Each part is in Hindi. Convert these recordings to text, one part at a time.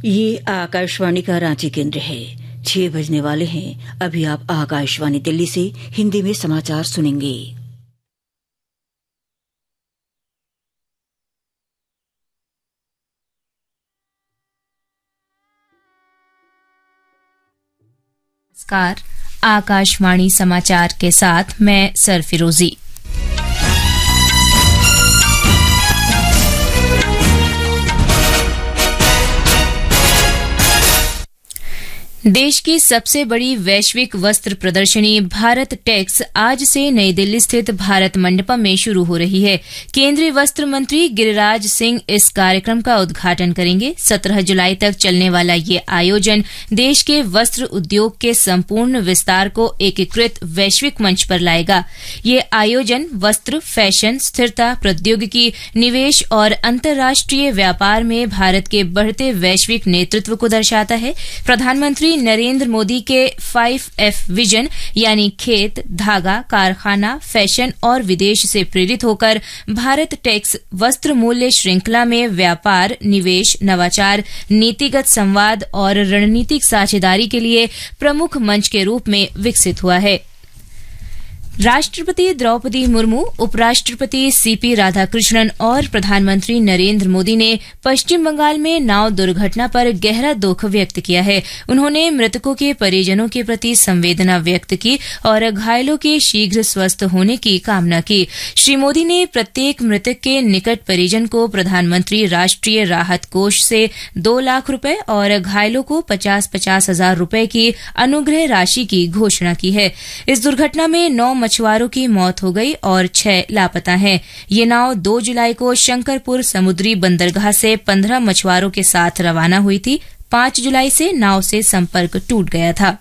ये आकाशवाणी का रांची केंद्र है। 6 बजने वाले हैं। अभी आप आकाशवाणी दिल्ली से हिंदी में समाचार सुनेंगे। नमस्कार, आकाशवाणी समाचार के साथ मैं सरफिरोजी। देश की सबसे बड़ी वैश्विक वस्त्र प्रदर्शनी भारत टेक्स आज से नई दिल्ली स्थित भारत मंडपम में शुरू हो रही है। केंद्रीय वस्त्र मंत्री गिरिराज सिंह इस कार्यक्रम का उद्घाटन करेंगे। 17 जुलाई तक चलने वाला ये आयोजन देश के वस्त्र उद्योग के संपूर्ण विस्तार को एकीकृत वैश्विक मंच पर लाएगा। ये आयोजन वस्त्र, फैशन, स्थिरता, प्रौद्योगिकी, निवेश और अंतर्राष्ट्रीय व्यापार में भारत के बढ़ते वैश्विक नेतृत्व को दर्शाता है। प्रधानमंत्री नरेंद्र मोदी के 5F विजन यानी खेत, धागा, कारखाना, फैशन और विदेश से प्रेरित होकर भारत टेक्स वस्त्र मूल्य श्रृंखला में व्यापार, निवेश, नवाचार, नीतिगत संवाद और रणनीतिक साझेदारी के लिए प्रमुख मंच के रूप में विकसित हुआ है। राष्ट्रपति द्रौपदी मुर्मू, उपराष्ट्रपति सीपी राधाकृष्णन और प्रधानमंत्री नरेंद्र मोदी ने पश्चिम बंगाल में नाव दुर्घटना पर गहरा दुख व्यक्त किया है। उन्होंने मृतकों के परिजनों के प्रति संवेदना व्यक्त की और घायलों के शीघ्र स्वस्थ होने की कामना की। श्री मोदी ने प्रत्येक मृतक के निकट परिजन को प्रधानमंत्री राष्ट्रीय राहत कोष से 2 लाख रुपए और घायलों को 50-50 हजार रुपए की अनुग्रह राशि की घोषणा की है। इस दुर्घटना में 9 मछुआरों की मौत हो गई और 6 लापता हैं। ये नाव 2 जुलाई को शंकरपुर समुद्री बंदरगाह से 15 मछुआरों के साथ रवाना हुई थी। 5 जुलाई से नाव से संपर्क टूट गया था।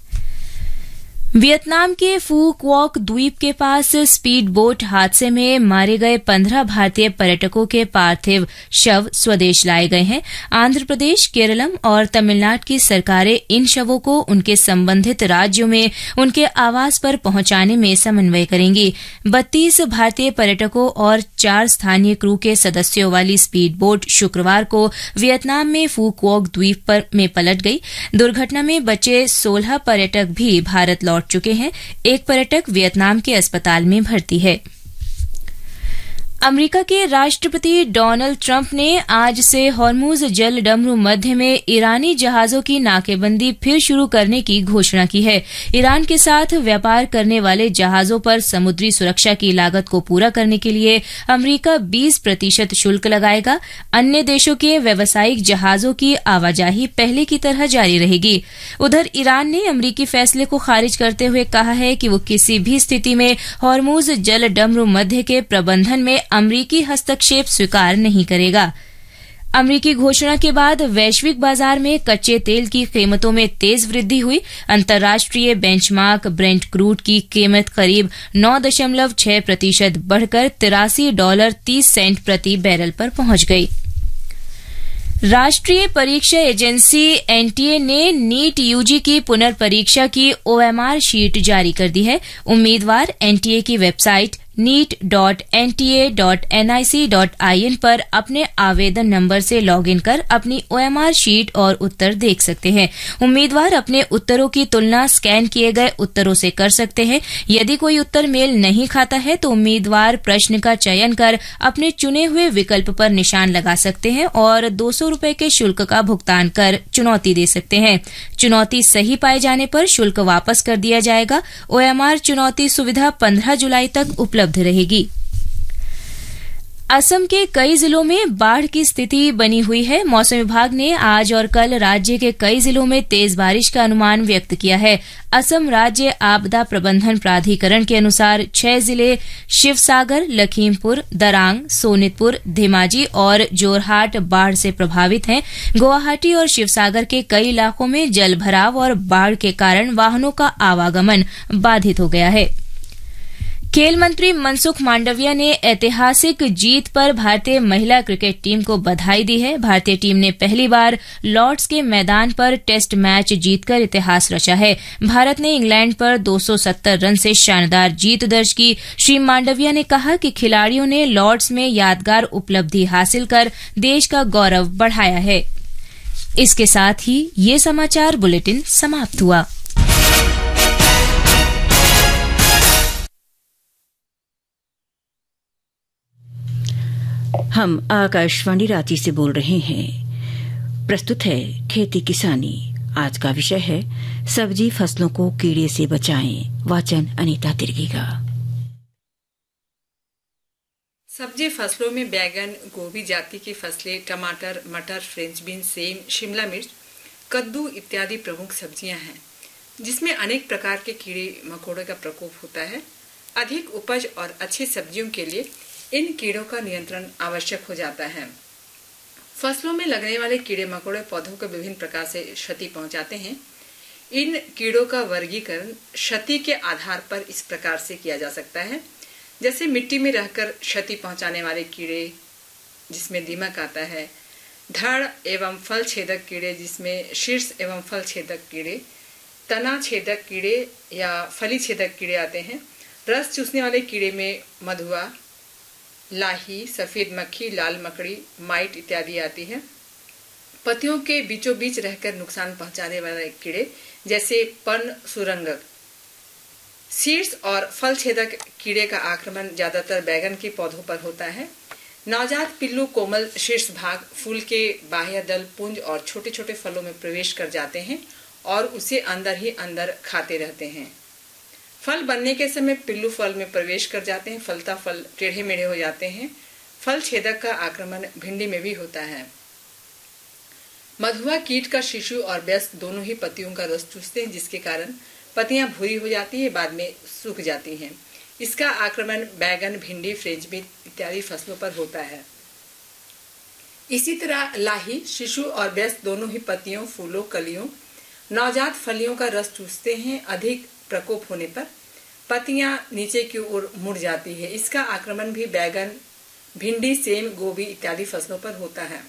वियतनाम के फू क्वॉक द्वीप के पास स्पीड बोट हादसे में मारे गए 15 भारतीय पर्यटकों के पार्थिव शव स्वदेश लाए गए हैं। आंध्र प्रदेश, केरलम और तमिलनाडु की सरकारें इन शवों को उनके संबंधित राज्यों में उनके आवास पर पहुंचाने में समन्वय करेंगी। 32 भारतीय पर्यटकों और 4 स्थानीय क्रू के सदस्यों वाली स्पीड बोट शुक्रवार को वियतनाम में फू क्वॉक द्वीप में पलट गई। दुर्घटना में बचे 16 पर्यटक भी भारत लौट चुके हैं। एक पर्यटक वियतनाम के अस्पताल में भर्ती है। अमेरिका के राष्ट्रपति डोनाल्ड ट्रंप ने आज से हॉर्मुज जल डमरू मध्य में ईरानी जहाजों की नाकेबंदी फिर शुरू करने की घोषणा की है। ईरान के साथ व्यापार करने वाले जहाजों पर समुद्री सुरक्षा की लागत को पूरा करने के लिए अमेरिका 20% शुल्क लगाएगा। अन्य देशों के व्यावसायिक जहाजों की आवाजाही पहले की तरह जारी रहेगी। उधर ईरान ने अमेरिकी फैसले को खारिज करते हुए कहा है कि वो किसी भी स्थिति में हॉर्मुज जल डमरू मध्य के प्रबंधन में अमेरिकी हस्तक्षेप स्वीकार नहीं करेगा। अमेरिकी घोषणा के बाद वैश्विक बाजार में कच्चे तेल की कीमतों में तेज वृद्धि हुई। अंतर्राष्ट्रीय बेंचमार्क ब्रेंट क्रूड की कीमत करीब 9.6% बढ़कर $83.30 प्रति बैरल पर पहुंच गई। राष्ट्रीय परीक्षा एजेंसी एनटीए ने नीट यूजी की पुनर्परीक्षा की ओएमआर शीट जारी कर दी है। उम्मीदवार एनटीए की वेबसाइट neet.nta.nic.in पर अपने आवेदन नंबर से लॉगिन कर अपनी ओएमआर शीट और उत्तर देख सकते हैं। उम्मीदवार अपने उत्तरों की तुलना स्कैन किए गए उत्तरों से कर सकते हैं। यदि कोई उत्तर मेल नहीं खाता है तो उम्मीदवार प्रश्न का चयन कर अपने चुने हुए विकल्प पर निशान लगा सकते हैं और 200 रुपए के शुल्क का भुगतान कर चुनौती दे सकते हैं। चुनौती सही पाए जाने पर शुल्क वापस कर दिया जाएगा। ओएमआर चुनौती सुविधा 15 जुलाई तक उपलब्ध रहेगी। असम के कई जिलों में बाढ़ की स्थिति बनी हुई है। मौसम विभाग ने आज और कल राज्य के कई जिलों में तेज बारिश का अनुमान व्यक्त किया है। असम राज्य आपदा प्रबंधन प्राधिकरण के अनुसार 6 जिले शिवसागर, लखीमपुर, दरांग, सोनितपुर, धेमाजी और जोरहाट बाढ़ से प्रभावित हैं। गुवाहाटी और शिवसागर के कई इलाकों में जलभराव और बाढ़ के कारण वाहनों का आवागमन बाधित हो गया है। खेल मंत्री मनसुख मांडविया ने ऐतिहासिक जीत पर भारतीय महिला क्रिकेट टीम को बधाई दी है। भारतीय टीम ने पहली बार लॉर्ड्स के मैदान पर टेस्ट मैच जीतकर इतिहास रचा है। भारत ने इंग्लैंड पर 270 रन से शानदार जीत दर्ज की। श्री मांडविया ने कहा कि खिलाड़ियों ने लॉर्ड्स में यादगार उपलब्धि हासिल कर देश का गौरव बढ़ाया है। इसके साथ ही ये समाचार बुलेटिन समाप्त हुआ। हम आकाशवाणी रांची से बोल रहे हैं। प्रस्तुत है खेती किसानी। आज का विषय है सब्जी फसलों को कीड़े से बचाएं। वाचन अनीता तिर्की का। सब्जी फसलों में बैगन, गोभी जाति की फसलें, टमाटर, मटर, फ्रेंच बीन, सेम, शिमला मिर्च, कद्दू इत्यादि प्रमुख सब्जियां हैं, जिसमें अनेक प्रकार के कीड़े मकोड़े का प्रकोप होता है। अधिक उपज और अच्छी सब्जियों के लिए इन कीड़ों का नियंत्रण आवश्यक हो जाता है। फसलों में लगने वाले कीड़े मकोड़े पौधों को विभिन्न प्रकार से क्षति पहुंचाते हैं। इन कीड़ों का वर्गीकरण क्षति के आधार पर इस प्रकार से किया जा सकता है, जैसे मिट्टी में रहकर क्षति पहुंचाने वाले कीड़े, जिसमें दीमक आता है, धड़ एवं फल छेदक कीड़े, जिसमें शीर्ष एवं फल छेदक कीड़े, तना छेदक कीड़े या फली छेदक कीड़े आते हैं। रस चूसने वाले कीड़े में मधुआ, लाही, सफेद मक्खी, लाल मकड़ी, माइट इत्यादि आती है। पत्तियों के बीचों बीच रहकर नुकसान पहुंचाने वाले कीड़े, जैसे पर्ण सुरंगक। शीर्ष और फल छेदक कीड़े का आक्रमण ज्यादातर बैगन के पौधों पर होता है। नवजात पिल्लू कोमल शीर्ष भाग, फूल के बाह्य दल, पुंज और छोटे छोटे फलों में प्रवेश कर जाते हैं और उसे अंदर ही अंदर खाते रहते हैं। फल बनने के समय पिल्लू फल में प्रवेश कर जाते हैं। फलता फल टेढ़े मेढ़े हो जाते हैं। फल छेदक का आक्रमण भिंडी में भी होता है। मधुआ कीट का शिशु और वयस्क दोनों ही पत्तियों का रस चूसते हैं, जिसके कारण पत्तियां भूरी हो जाती है, बाद में सूख जाती हैं। इसका आक्रमण बैगन, भिंडी, फ्रेंच बीन इत्यादि फसलों पर होता है। इसी तरह लाही शिशु और वयस्क दोनों ही पत्तियों, फूलों, कलियों, नवजात फलियों का रस चूसते हैं। अधिक प्रकोप होने पर पत्तियां नीचे की ओर मुड़ जाती है। इसका आक्रमण भी बैगन, भिंडी, सेम, गोभी इत्यादि फसलों पर होता है।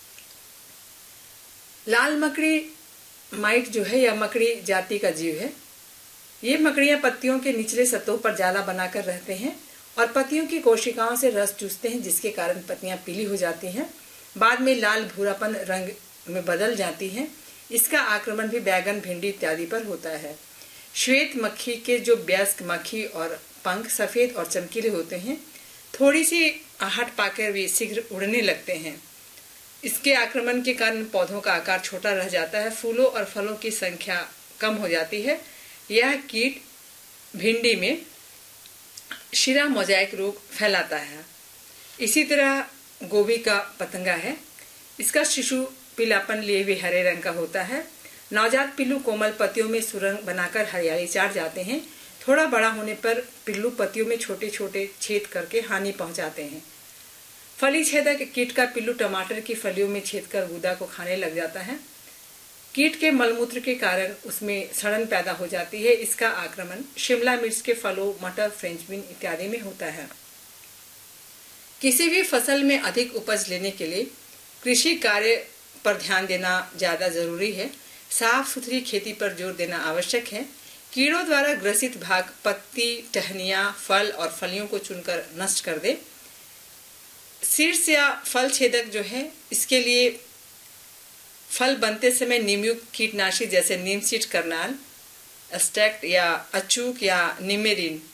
लाल मकड़ी माइट जो है, यह मकड़ी जाति का जीव है। ये मकड़ियां पत्तियों के निचले सतहों पर जाला बनाकर रहते हैं और पत्तियों की कोशिकाओं से रस चूसते हैं, जिसके कारण पत्तियां पीली हो जाती हैं, बाद में लाल भूरापन रंग में बदल जाती हैं। इसका आक्रमण भी बैगन, भिंडी इत्यादि पर होता है। श्वेत मक्खी के जो वयस्क मक्खी और पंख सफेद और चमकीले होते हैं, थोड़ी सी आहट पाकर वे शीघ्र उड़ने लगते हैं। इसके आक्रमण के कारण पौधों का आकार छोटा रह जाता है, फूलों और फलों की संख्या कम हो जाती है। यह कीट भिंडी में शीरा मोजाइक रोग फैलाता है। इसी तरह गोभी का पतंगा है। इसका शिशु पीलापन लिए हुए हरे रंग का होता है। नवजात पिल्लू कोमल पत्तियों में सुरंग बनाकर हरियाली चाट जाते हैं। थोड़ा बड़ा होने पर पिल्लू पत्तियों में छोटे छोटे छेद करके हानि पहुंचाते हैं। फली छेदक कीट का पिल्लू टमाटर की फलियों में छेद कर गूदा को खाने लग जाता है। कीट के मलमूत्र के कारण उसमें सड़न पैदा हो जाती है। इसका आक्रमण शिमला मिर्च के फलों, मटर, फ्रेंच बीन इत्यादि में होता है। किसी भी फसल में अधिक उपज लेने के लिए कृषि कार्य पर ध्यान देना ज्यादा जरूरी है। साफ सुथरी खेती पर जोर देना आवश्यक है। कीड़ों द्वारा ग्रसित भाग पत्ती, टहनियां, फल और फलियों को चुनकर नष्ट कर दे। शीर्ष या फल छेदक जो है, इसके लिए फल बनते समय नीमयुक्त कीटनाशी जैसे नीमसीड कर्नाल, एस्टेक्ट या अचूक या निमेरिन